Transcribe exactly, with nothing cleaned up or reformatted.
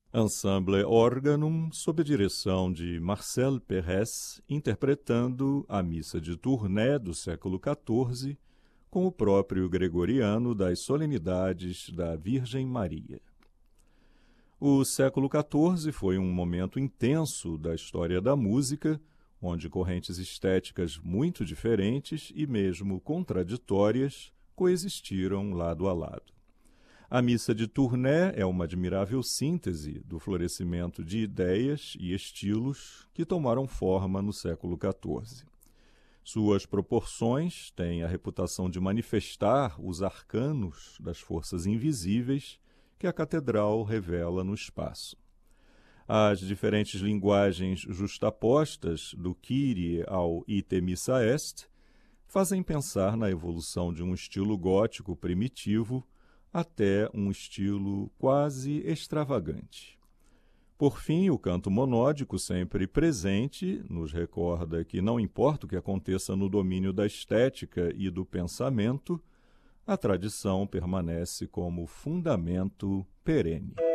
Ensemble Organum, sob a direção de Marcel Perez, interpretando a missa de Tournai do século quatorze, com o próprio gregoriano das solenidades da Virgem Maria. O século quatorze foi um momento intenso da história da música, onde correntes estéticas muito diferentes e mesmo contraditórias coexistiram lado a lado. A missa de Tournai é uma admirável síntese do florescimento de ideias e estilos que tomaram forma no século quatorze. Suas proporções têm a reputação de manifestar os arcanos das forças invisíveis que a catedral revela no espaço. As diferentes linguagens justapostas do Kyrie ao Ite Missa Est fazem pensar na evolução de um estilo gótico primitivo até um estilo quase extravagante. Por fim, o canto monódico, sempre presente, nos recorda que não importa o que aconteça no domínio da estética e do pensamento, a tradição permanece como fundamento perene.